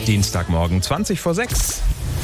Dienstagmorgen 5:20.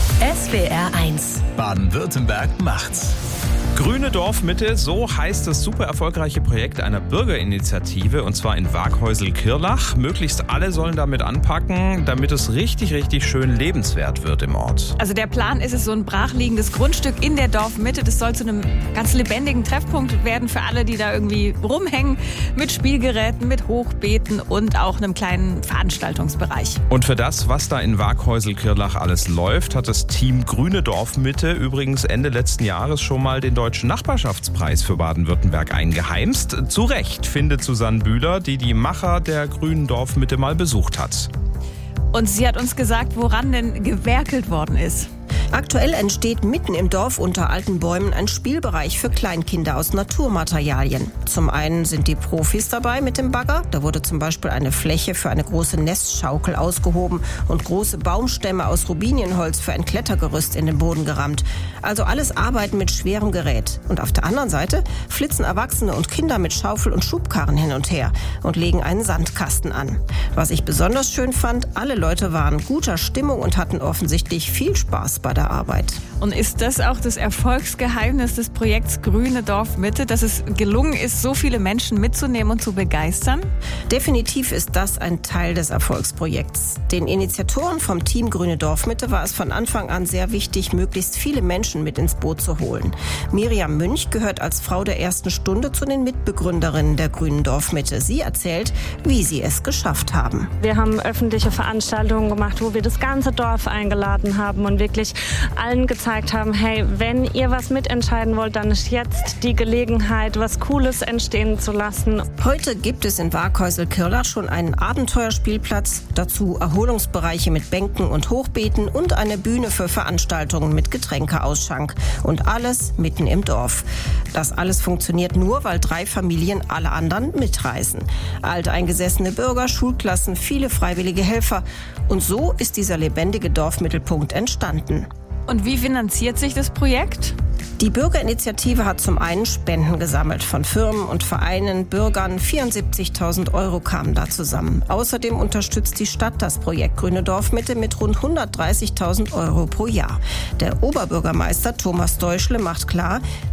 SWR 1. Baden-Württemberg macht's. Grüne Dorfmitte, so heißt das super erfolgreiche Projekt einer Bürgerinitiative, und zwar in Waaghäusel-Kirlach. Möglichst alle sollen damit anpacken, damit es richtig, richtig schön lebenswert wird im Ort. Also der Plan ist es, so ein brachliegendes Grundstück in der Dorfmitte. Das soll zu einem ganz lebendigen Treffpunkt werden für alle, die da irgendwie rumhängen. Mit Spielgeräten, mit Hochbeeten und auch einem kleinen Veranstaltungsbereich. Und für das, was da in Waaghäusel-Kirlach alles läuft, hat das Team Grüne Dorfmitte übrigens Ende letzten Jahres schon mal den Deutschen Nachbarschaftspreis für Baden-Württemberg eingeheimst. Zu Recht, findet Susanne Bühler, die die Macher der Grünen Dorfmitte mal besucht hat. Und sie hat uns gesagt, woran denn gewerkelt worden ist. Aktuell entsteht mitten im Dorf unter alten Bäumen ein Spielbereich für Kleinkinder aus Naturmaterialien. Zum einen sind die Profis dabei mit dem Bagger. Da wurde zum Beispiel eine Fläche für eine große Nestschaukel ausgehoben und große Baumstämme aus Robinienholz für ein Klettergerüst in den Boden gerammt. Also alles Arbeiten mit schwerem Gerät. Und auf der anderen Seite flitzen Erwachsene und Kinder mit Schaufel und Schubkarren hin und her und legen einen Sandkasten an. Was ich besonders schön fand, alle Leute waren guter Stimmung und hatten offensichtlich viel Spaß bei der Arbeit. Und ist das auch das Erfolgsgeheimnis des Projekts Grüne Dorfmitte, dass es gelungen ist, so viele Menschen mitzunehmen und zu begeistern? Definitiv ist das ein Teil des Erfolgsprojekts. Den Initiatoren vom Team Grüne Dorfmitte war es von Anfang an sehr wichtig, möglichst viele Menschen mit ins Boot zu holen. Miriam Münch gehört als Frau der ersten Stunde zu den Mitbegründerinnen der Grünen Dorfmitte. Sie erzählt, wie sie es geschafft haben. Wir haben öffentliche Veranstaltungen gemacht, wo wir das ganze Dorf eingeladen haben und wirklich allen gezeigt haben, hey, wenn ihr was mitentscheiden wollt, dann ist jetzt die Gelegenheit, was Cooles entstehen zu lassen. Heute gibt es in Waaghäusel-Kirlach schon einen Abenteuerspielplatz, dazu Erholungsbereiche mit Bänken und Hochbeeten und eine Bühne für Veranstaltungen mit Getränkeausschank. Und alles mitten im Dorf. Das alles funktioniert nur, weil 3 Familien alle anderen mitreisen. Alteingesessene Bürger, Schulklassen, viele freiwillige Helfer. Und so ist dieser lebendige Dorfmittelpunkt entstanden. Und wie finanziert sich das Projekt? Die Bürgerinitiative hat zum einen Spenden gesammelt von Firmen und Vereinen, Bürgern. 74.000 € kamen da zusammen. Außerdem unterstützt die Stadt das Projekt Grüne Dorfmitte mit rund 130.000 € pro Jahr. Der Oberbürgermeister Thomas Deuschle macht klar,